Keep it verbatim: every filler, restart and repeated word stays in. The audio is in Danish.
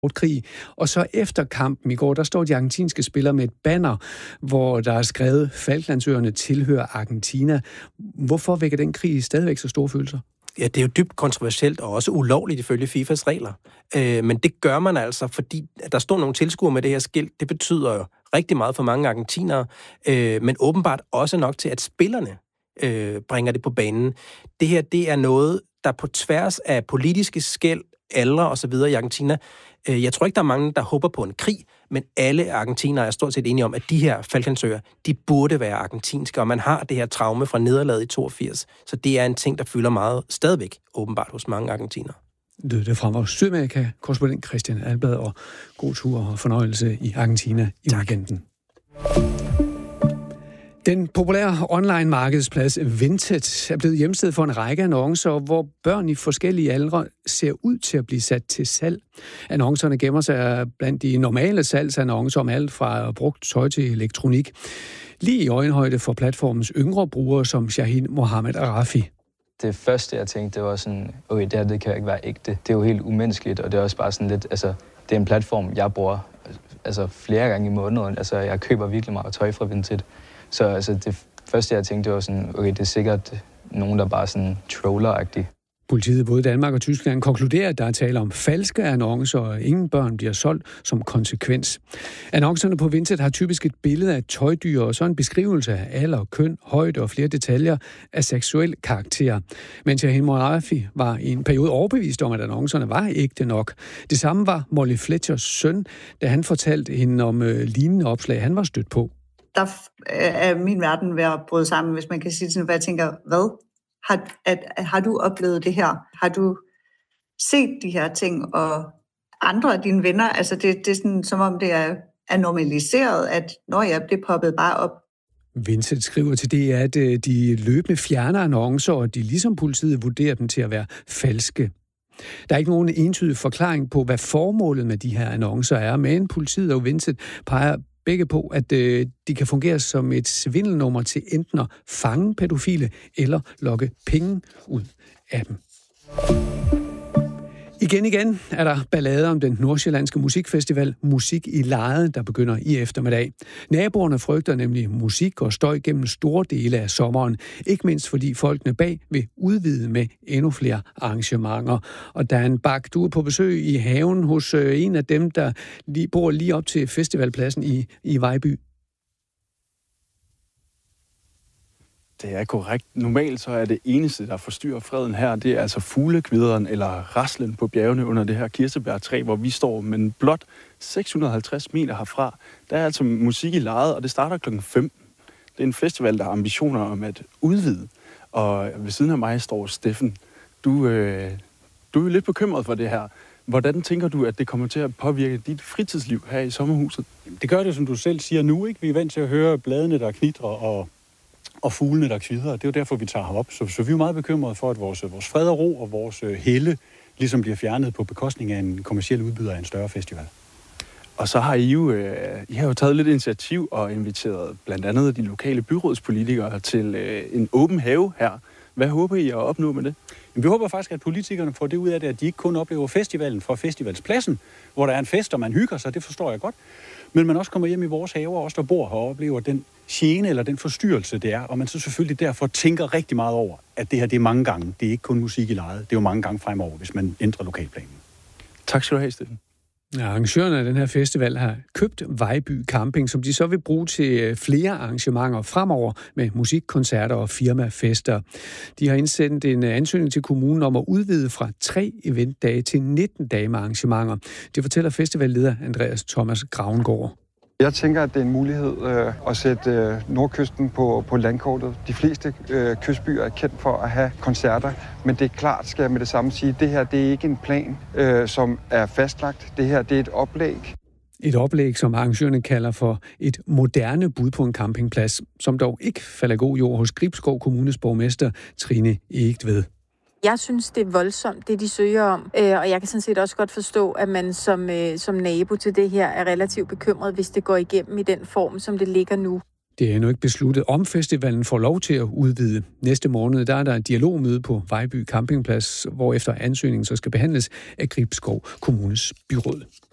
krig. Og så efter kampen i går, der står de argentinske spillere med et banner, hvor der er skrevet, Falklandsøerne tilhører Argentina. Hvorfor vækker den krig stadigvæk så store følelser? Ja, det er jo dybt kontroversielt og også ulovligt ifølge FIFAs regler. Øh, men det gør man altså, fordi der står nogle tilskuere med det her skilt. Det betyder jo rigtig meget for mange argentinere, øh, men åbenbart også nok til, at spillerne øh, bringer det på banen. Det her, det er noget, der på tværs af politiske skel, aldre og så videre i Argentina. Øh, jeg tror ikke, der er mange, der håber på en krig, men alle argentinere er stort set enige om, at de her Falklandsøer, de burde være argentinske, og man har det her traume fra nederlaget i toogfirs. Så det er en ting, der fylder meget stadigvæk, åbenbart hos mange argentinere. Det er fra vores Sydamerika-korrespondent Christian Alblad, og god tur og fornøjelse i Argentina i tak. Weekenden. Den populære online-markedsplads Vinted er blevet hjemsted for en række annoncer, hvor børn i forskellige aldre ser ud til at blive sat til salg. Annoncerne gemmer sig blandt de normale salgsannoncer om alt fra brugt tøj til elektronik. Lige i øjenhøjde for platformens yngre brugere som Shahin Mohammed Arafi. Det første, jeg tænkte, det var sådan, okay, det her det kan ikke være ægte. Det er jo helt umenneskeligt, og det er også bare sådan lidt, altså, det er en platform, jeg bruger altså, flere gange i måneden. Altså, jeg køber virkelig meget tøj fra Vinted. Så altså, det første, jeg tænkte, det var sådan, okay, det er sikkert nogen, der bare sådan troller-agtig. Politiet i både Danmark og Tyskland konkluderer, at der er tale om falske annoncer, og ingen børn bliver solgt som konsekvens. Annoncerne på Vinted har typisk et billede af et tøjdyr, og så en beskrivelse af alder, køn, højde og flere detaljer af seksuel karakter. Men Shahin Mohammed var i en periode overbevist om, at annoncerne var ægte nok. Det samme var Molly Fletchers søn, da han fortalte hende om øh, lignende opslag, han var stødt på. Der er min verden ved at bryde sammen, hvis man kan sige sådan, hvor jeg tænker, hvad? Har, at, har du oplevet det her? Har du set de her ting, og andre af dine venner? Altså det, det er sådan, som om det er, er normaliseret, at når jeg det poppet bare op. Vinted skriver til det, at de løbende fjerner annoncer, og de ligesom politiet vurderer dem til at være falske. Der er ikke nogen entydig forklaring på, hvad formålet med de her annoncer er, men politiet og Vinted peger begge på, at øh, de kan fungere som et svindelnummer til enten at fange pædofile eller lokke penge ud af dem. Igen igen er der ballade om den nordsjællandske musikfestival Musik i Lejet, der begynder i eftermiddag. Naboerne frygter nemlig musik og støj gennem store dele af sommeren. Ikke mindst fordi folkene bag vil udvide med endnu flere arrangementer. Og der er en bak, du er på besøg i haven hos en af dem, der lige bor lige op til festivalpladsen i, i Vejby. Det er korrekt. Normalt så er det eneste, der forstyrrer freden her, det er altså fuglekvideren eller raslen på bjergene under det her kirsebærtræ, hvor vi står. Men blot seks hundrede og halvtreds meter herfra, der er altså musik i Lejet, og det starter klokken femten. Det er en festival, der har ambitioner om at udvide. Og ved siden af mig står Steffen. Du, øh, du er jo lidt bekymret for det her. Hvordan tænker du, at det kommer til at påvirke dit fritidsliv her i sommerhuset? Det gør det, som du selv siger nu, ikke? Vi er vant til at høre bladene, der knitrer, og og fuglene, der kvidrer. Det er jo derfor, vi tager herop. Så, så vi er meget bekymrede for, at vores, vores fred og ro og vores helle ligesom bliver fjernet på bekostning af en kommerciel udbyder af en større festival. Og så har I jo, øh, I har jo taget lidt initiativ og inviteret blandt andet de lokale byrådspolitikere til øh, en åben have her. Hvad håber I at opnå med det? Vi håber faktisk, at politikerne får det ud af det, at de ikke kun oplever festivalen fra festivalspladsen, hvor der er en fest, og man hygger sig, det forstår jeg godt. Men man også kommer hjem i vores haver, og også der bor her, og oplever den gene eller den forstyrrelse, det er. Og man så selvfølgelig derfor tænker rigtig meget over, at det her det er mange gange. Det er ikke kun musik i Lejet. Det er jo mange gange fremover, hvis man ændrer lokalplanen. Tak skal du have, Steffen. Ja, arrangørerne af den her festival har købt Vejby Camping, som de så vil bruge til flere arrangementer fremover med musikkoncerter og firmafester. De har indsendt en ansøgning til kommunen om at udvide fra tre eventdage til nitten dage med arrangementer. Det fortæller festivalleder Andreas Thomas Gravengård. Jeg tænker, at det er en mulighed øh, at sætte øh, Nordkysten på, på landkortet. De fleste øh, kystbyer er kendt for at have koncerter, men det er klart, skal jeg med det samme sige, det her det er ikke en plan, øh, som er fastlagt. Det her det er et oplæg. Et oplæg, som arrangørerne kalder for et moderne bud på en campingplads, som dog ikke falder god jord hos Gribskov Kommunes borgmester Trine Egtved. Jeg synes, det er voldsomt, det de søger om, øh, og jeg kan sådan set også godt forstå, at man som, øh, som nabo til det her er relativt bekymret, hvis det går igennem i den form, som det ligger nu. Det er endnu ikke besluttet, om festivalen får lov til at udvide. Næste måned der er der et dialogmøde på Vejby Campingplads, hvor efter ansøgningen så skal behandles af Gribskov Kommunes byråd.